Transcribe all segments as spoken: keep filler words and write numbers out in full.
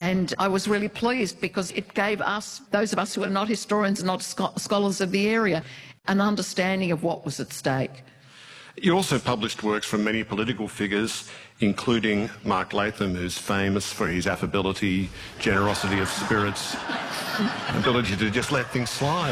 And I was really pleased because it gave us, those of us who are not historians and not scho- scholars of the area, an understanding of what was at stake. You also published works from many political figures, including Mark Latham, who's famous for his affability, generosity of spirits, ability to just let things slide.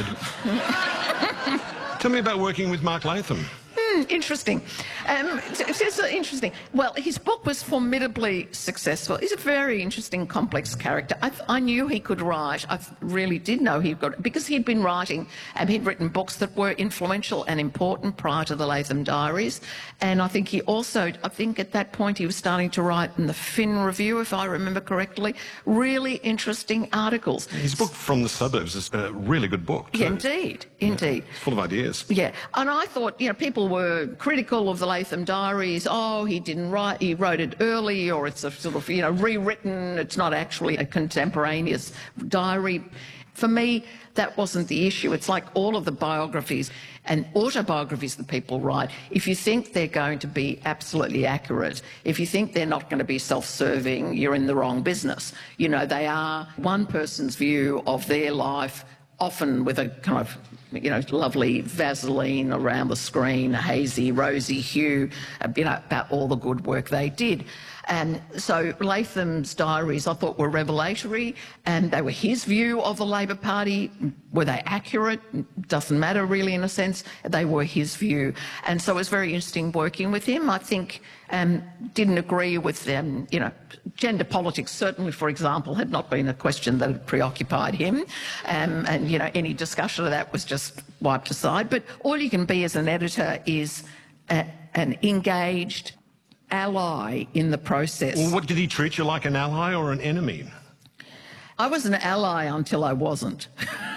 Tell me about working with Mark Latham. Hmm, interesting. Um, it is interesting. Well, his book was formidably successful. He's a very interesting, complex character. I, I knew he could write. I really did know he could, because he'd been writing and he'd written books that were influential and important prior to the Latham Diaries. And I think he also, I think at that point he was starting to write in the Fin Review, if I remember correctly, really interesting articles. His book From the Suburbs is a really good book too. Yeah, indeed, indeed. Yeah, full of ideas. Yeah, and I thought, you know, people were were critical of the Latham Diaries. Oh, he didn't write, he wrote it early, or it's a sort of, you know, rewritten. It's not actually a contemporaneous diary. For me, that wasn't the issue. It's like all of the biographies and autobiographies that people write. If you think they're going to be absolutely accurate, if you think they're not going to be self-serving, you're in the wrong business. You know, they are one person's view of their life, often with a kind of, you know, lovely Vaseline around the screen, a hazy, rosy hue, you know, about all the good work they did. And so Latham's diaries, I thought, were revelatory, and they were his view of the Labor Party. Were they accurate? Doesn't matter really, in a sense. They were his view. And so it was very interesting working with him. I think um, didn't agree with them, you know, gender politics certainly, for example, had not been a question that had preoccupied him. Um, and, you know, any discussion of that was just wiped aside. But all you can be as an editor is a, an engaged ally in the process. Well, what, did he treat you like an ally or an enemy? I was an ally until I wasn't.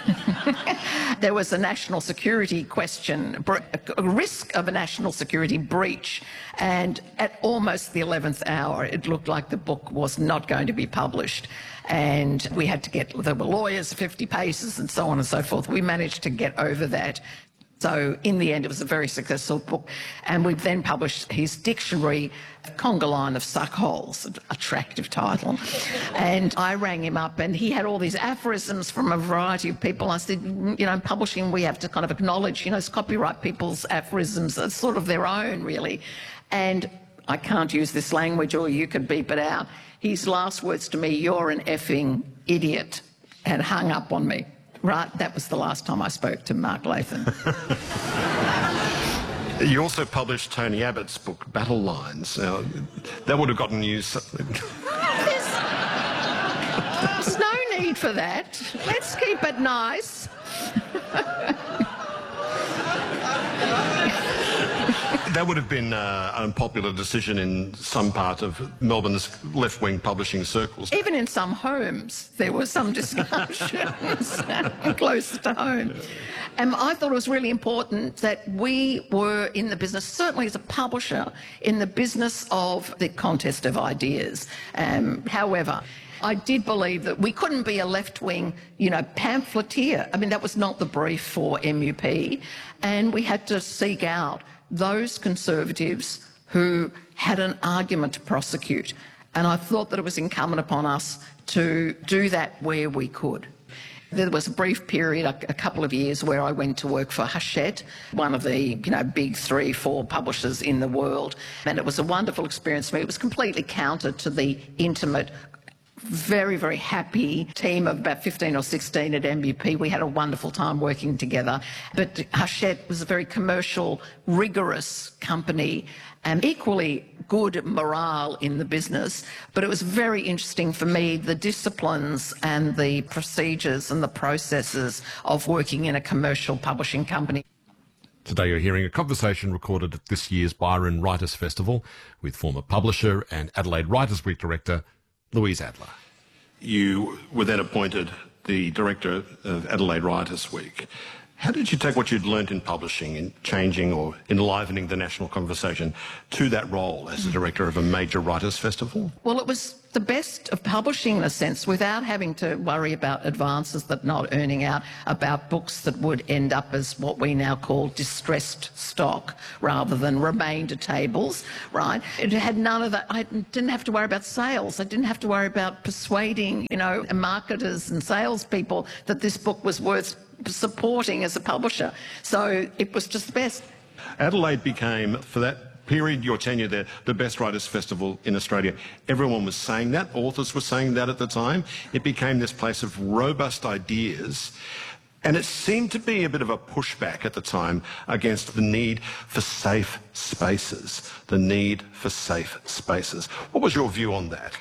There was a national security question, a risk of a national security breach, and at almost the eleventh hour it looked like the book was not going to be published, and we had to get, there were lawyers, fifty paces and so on and so forth. We managed to get over that. So in the end, it was a very successful book. And we've then published his dictionary, Conga Line of Suckholes, an attractive title. And I rang him up and he had all these aphorisms from a variety of people. I said, you know, publishing, we have to kind of acknowledge, you know, it's copyright people's aphorisms. It's sort of their own, really. And I can't use this language or you could beep it out. His last words to me, "You're an effing idiot," and hung up on me. Right, that was the last time I spoke to Mark Latham. You also published Tony Abbott's book, Battle Lines. Now, that would have gotten you... There's, there's no need for that. Let's keep it nice. That would have been uh, an unpopular decision in some part of Melbourne's left-wing publishing circles. Even in some homes, there were some discussions close to home. And I thought it was really important that we were in the business, certainly as a publisher, in the business of the contest of ideas. Um, however, I did believe that we couldn't be a left-wing, you know, pamphleteer. I mean, that was not the brief for M U P. And we had to seek out those Conservatives who had an argument to prosecute. And I thought that it was incumbent upon us to do that where we could. There was a brief period, a, a couple of years, where I went to work for Hachette, one of the, you know, big three, four publishers in the world. And it was a wonderful experience for me. It was completely counter to the intimate, very, very happy team of about fifteen or sixteen at M U P. We had a wonderful time working together. But Hachette was a very commercial, rigorous company and equally good morale in the business. But it was very interesting for me, the disciplines and the procedures and the processes of working in a commercial publishing company. Today you're hearing a conversation recorded at this year's Byron Writers Festival with former publisher and Adelaide Writers Week director, Louise Adler. You were then appointed the director of Adelaide Writers Week. How did you take what you'd learnt in publishing, in changing or enlivening the national conversation, to that role as the director of a major writers' festival? Well, it was the best of publishing in a sense, without having to worry about advances that not earning out, about books that would end up as what we now call distressed stock rather than remainder tables, right? It had none of that. I didn't have to worry about sales. I didn't have to worry about persuading, you know, marketers and salespeople that this book was worth supporting as a publisher. So it was just the best. Adelaide became, for that period, your tenure there, the best writers' festival in Australia. Everyone was saying that. Authors were saying that at the time. It became this place of robust ideas. And it seemed to be a bit of a pushback at the time against the need for safe spaces, the need for safe spaces. What was your view on that?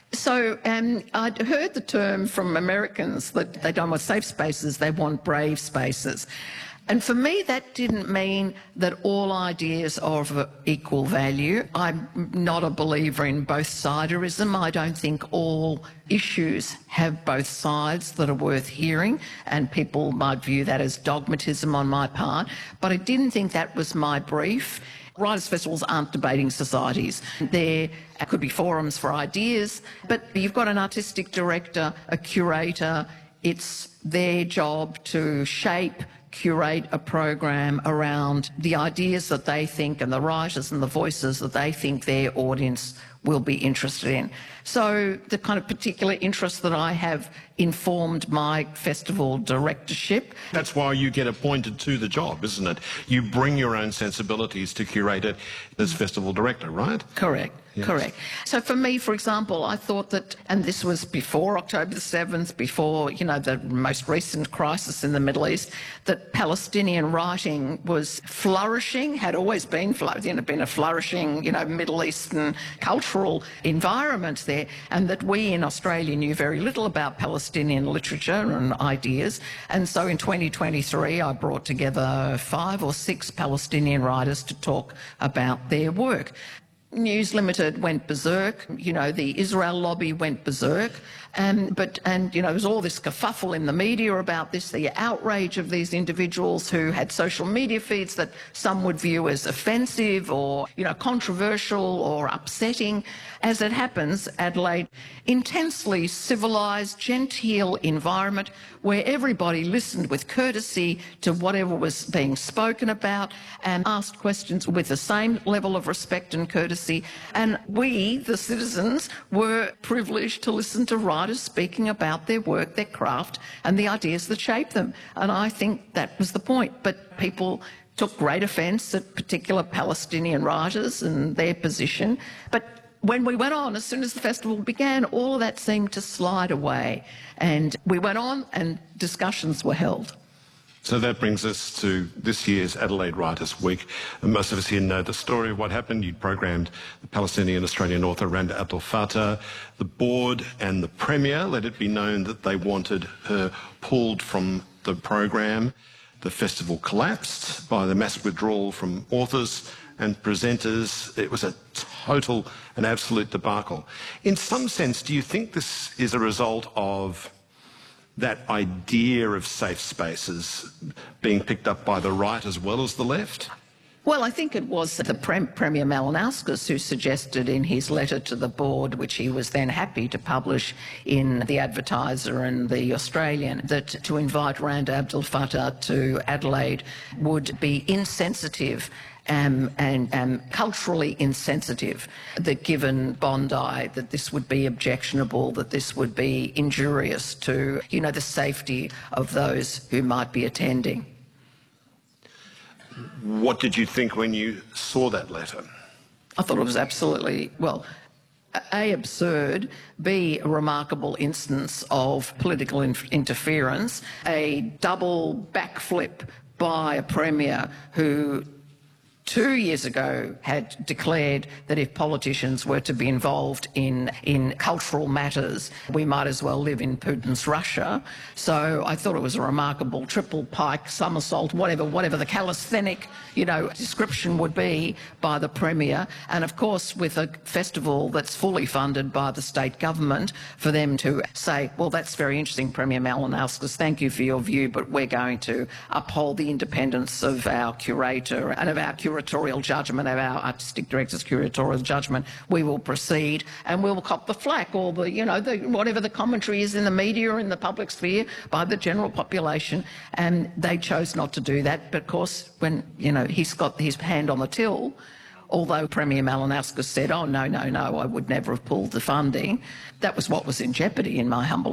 So um, I'd heard the term from Americans that they don't want safe spaces, they want brave spaces. And for me, that didn't mean that all ideas are of equal value. I'm not a believer in both-siderism. I don't think all issues have both sides that are worth hearing, and people might view that as dogmatism on my part. But I didn't think that was my brief. Writers' festivals aren't debating societies. There could be forums for ideas, but you've got an artistic director, a curator. It's their job to shape, curate a program around the ideas that they think and the writers and the voices that they think their audience will be interested in. So the kind of particular interest that I have informed my festival directorship. That's why you get appointed to the job, isn't it? You bring your own sensibilities to curate it as festival director, right? Correct. Yes. Correct. So for me, for example, I thought that, and this was before October the seventh, before, you know, the most recent crisis in the Middle East, that Palestinian writing was flourishing, had always been, you know, been a flourishing, you know, Middle Eastern cultural environment there, and that we in Australia knew very little about Palestinian literature and ideas. And so in twenty twenty-three, I brought together five or six Palestinian writers to talk about their work. News Limited went berserk, you know, the Israel lobby went berserk, and, but, and, you know, there was all this kerfuffle in the media about this, the outrage of these individuals who had social media feeds that some would view as offensive or, you know, controversial or upsetting. As it happens, Adelaide, intensely civilised, genteel environment where everybody listened with courtesy to whatever was being spoken about and asked questions with the same level of respect and courtesy. And we, the citizens, were privileged to listen to writers speaking about their work, their craft, and the ideas that shape them. And I think that was the point. But people took great offence at particular Palestinian writers and their position. But when we went on, as soon as the festival began, all of that seemed to slide away. And we went on and discussions were held. So that brings us to this year's Adelaide Writers' Week. And most of us here know the story of what happened. You programmed the Palestinian-Australian author Randa Abdel Fattah. The board and the Premier let it be known that they wanted her pulled from the program. The festival collapsed by the massive withdrawal from authors and presenters. It was a total and absolute debacle. In some sense, do you think this is a result of that idea of safe spaces being picked up by the right as well as the left? Well, I think it was the Prem Premier Malinauskas who suggested in his letter to the board, which he was then happy to publish in the Advertiser and the Australian, that to invite Randa Abdel Fattah to Adelaide would be insensitive Um, and um, culturally insensitive, that given Bondi, that this would be objectionable, that this would be injurious to, you know, the safety of those who might be attending. What did you think when you saw that letter? I thought it was absolutely, well, A, absurd, B, a remarkable instance of political in interference, a double backflip by a Premier who two years ago had declared that if politicians were to be involved in, in cultural matters, we might as well live in Putin's Russia. So I thought it was a remarkable triple pike, somersault, whatever, whatever the calisthenic, you know, description would be by the Premier. And of course, with a festival that's fully funded by the state government, for them to say, well, that's very interesting, Premier Malinauskas, thank you for your view, but we're going to uphold the independence of our curator and of our curator curatorial judgment, of our artistic director's curatorial judgment, we will proceed and we will cop the flack or the, you know, the, whatever the commentary is in the media, in the public sphere, by the general population. And they chose not to do that because when, you know, he's got his hand on the till, although Premier Malinauskas said, oh, no, no, no, I would never have pulled the funding, that was what was in jeopardy, in my humble